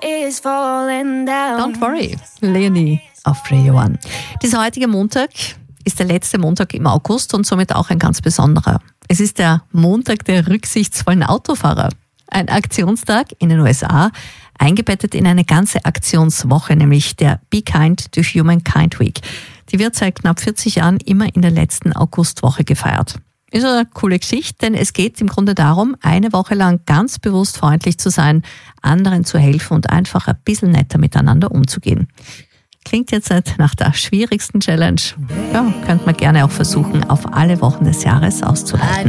is falling down. Don't worry, Leonie auf Radio 1. Dieser heutige Montag ist der letzte Montag im August und somit auch ein ganz besonderer. Es ist der Montag der rücksichtsvollen Autofahrer. Ein Aktionstag in den USA, eingebettet in eine ganze Aktionswoche, nämlich der Be Kind to Humankind Week. Die wird seit knapp 40 Jahren immer in der letzten Augustwoche gefeiert. Ist eine coole Geschichte, denn es geht im Grunde darum, eine Woche lang ganz bewusst freundlich zu sein, anderen zu helfen und einfach ein bisschen netter miteinander umzugehen. Klingt jetzt nicht nach der schwierigsten Challenge. Ja, könnte man gerne auch versuchen, auf alle Wochen des Jahres auszuweiten.